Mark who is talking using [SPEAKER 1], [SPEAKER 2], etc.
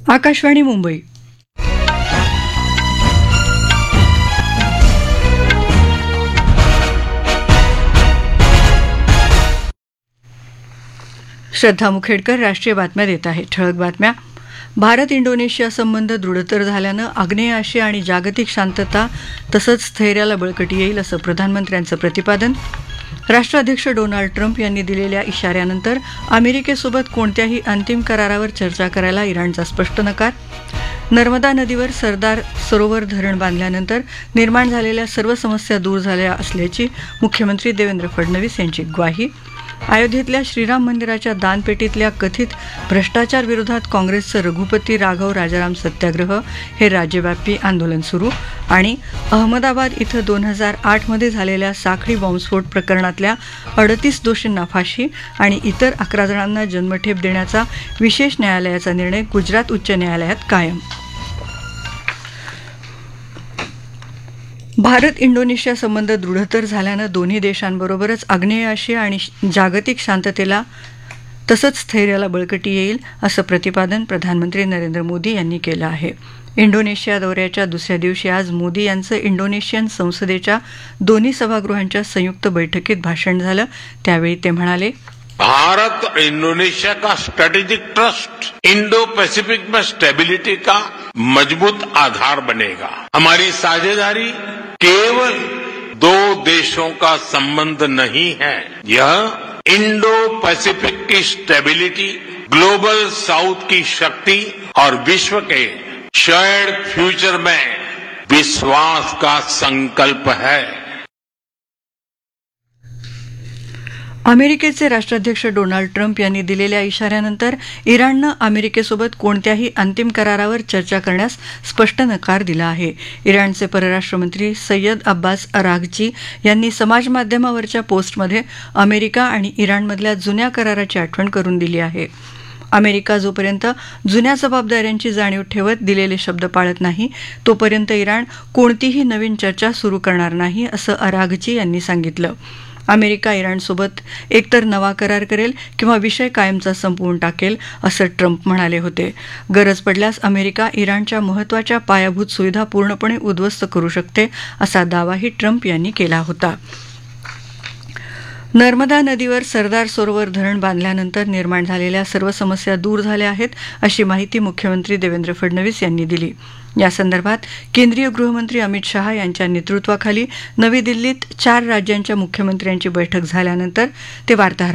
[SPEAKER 1] आकाशवाणी मुंबई. श्रद्धा मुखेडकर राष्ट्रीय बातम्या देत आहे. ठळक बातम्या. भारत इंडोनेशिया संबंध दृढतर झाल्यानं आग्नेय आशिया आणि जागतिक शांतता तसंच स्थैर्याला बळकटी येईल असं प्रधानमंत्र्यांचं प्रतिपादन. राष्ट्राध्यक्ष डोनाल्ड ट्रम्प यांनी दिलेल्या इशाऱ्यानंतर अमेरिकेसोबत कोणत्याही अंतिम करारावर चर्चा करायला इराणचा स्पष्ट नकार. नर्मदा नदीवर सरदार सरोवर धरण बांधल्यानंतर निर्माण झालेल्या सर्व समस्या दूर झाल्या असल्याची मुख्यमंत्री देवेंद्र फडणवीस यांची ग्वाही. अयोध्येतल्या श्रीराम मंदिराच्या दानपेटीतल्या कथित भ्रष्टाचार विरोधात काँग्रेसचं रघुपती राघव राजाराम सत्याग्रह हे राज्यव्यापी आंदोलन सुरू. आणि अहमदाबाद इथं 2008 मध्ये झालेल्या साखळी बॉम्बस्फोट प्रकरणातल्या 38 दोषींना फाशी आणि इतर 11 जणांना जन्मठेप देण्याचा विशेष न्यायालयाचा निर्णय गुजरात उच्च न्यायालयात कायम. भारत इंडोनेशिया संबंध दृढतर झाल्यानं दोन्ही देशांबरोबरच आग्नेय आशिया आणि जागतिक शांततेला तसंच स्थैर्याला बळकटी येईल असं प्रतिपादन प्रधानमंत्री नरेंद्र मोदी यांनी केलं आहे. इंडोनेशिया दौऱ्याच्या दुसऱ्या दिवशी आज मोदी यांचं इंडोनेशियन संसदेच्या दोन्ही सभागृहांच्या संयुक्त बैठकीत भाषण झालं. त्यावेळी ते म्हणाले,
[SPEAKER 2] भारत और इंडोनेशिया का स्ट्रेटेजिक ट्रस्ट इंडो पैसिफिक में स्टेबिलिटी का मजबूत आधार बनेगा. हमारी साझेदारी केवल दो देशों का संबंध नहीं है, यह इंडो पैसिफिक की स्टेबिलिटी, ग्लोबल साउथ की शक्ति और विश्व के शेयर्ड फ्यूचर में विश्वास का संकल्प है. अमेरिकेचे राष्ट्राध्यक्ष डोनाल्ड ट्रम्प यांनी दिलेल्या इशाऱ्यानंतर इराणनं अमेरिकेसोबत कोणत्याही अंतिम करारावर चर्चा करण्यास स्पष्ट नकार दिला आहे. इराणचे परराष्ट्र मंत्री सय्यद अब्बास अराघची यांनी समाजमाध्यमावरच्या पोस्टमध्ये अमेरिका आणि इराणमधल्या जुन्या कराराची आठवण करून दिली आहे. अमेरिका जोपर्यंत जुन्या जबाबदाऱ्यांची जाणीव ठेवत दिलेले शब्द पाळत नाही तोपर्यंत इराण कोणतीही नवीन चर्चा सुरू करणार नाही असं अराघची यांनी सांगितलं. अमेरिका इराणसोबत एकतर नवा करार करेल किंवा विषय कायमचा संपवून टाकेल असं ट्रम्प म्हणाले होते. गरज पडल्यास अमेरिका इराणच्या महत्त्वाच्या पायाभूत सुविधा पूर्णपणे उद्ध्वस्त करू शकते असा दावाही ट्रम्प यांनी केला होता. नर्मदा नदीवर सरदार सरोवर धरण बांधल्यानंतर निर्माण झालेल्या सर्व समस्या दूर झाल्या आहेत अशी माहिती मुख्यमंत्री देवेंद्र फडणवीस यांनी दिली. यासंदर्भात केंद्रीय गृहमंत्री अमित शहा यांच्या नेतृत्वाखाली नवी दिल्लीत 4 राज्यांच्या मुख्यमंत्र्यांची बैठक झाल्यानंतर ते वार्ताहरांशी